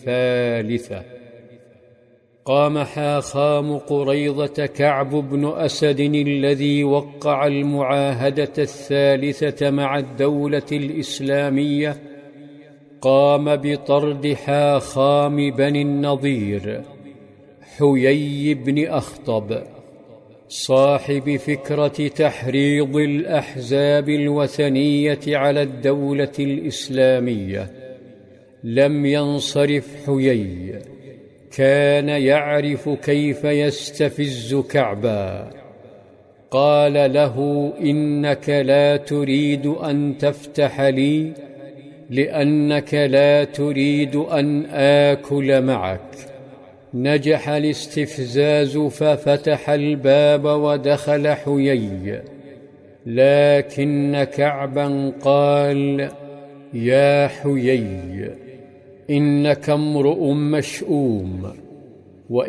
الثالثة. قام حاخام قريظة كعب بن أسد الذي وقع المعاهدة الثالثة مع الدولة الإسلامية، قام بطرد حاخام بني النضير حيي بن أخطب صاحب فكرة تحريض الأحزاب الوثنية على الدولة الإسلامية. لم ينصرف حيي، كان يعرف كيف يستفز كعبا. قال له: إنك لا تريد أن تفتح لي لأنك لا تريد أن آكل معك. نجح الاستفزاز ففتح الباب ودخل حيي، لكن كعبا قال: يا حيي، إنك امرؤ مشؤوم،